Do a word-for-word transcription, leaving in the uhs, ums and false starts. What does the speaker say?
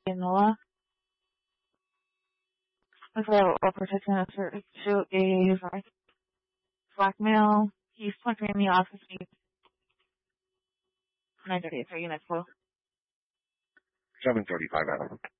Noah. For a protection of shoot is blackmail. He's punching in the office. nine thirty-three units full. seven thirty-five, Adam.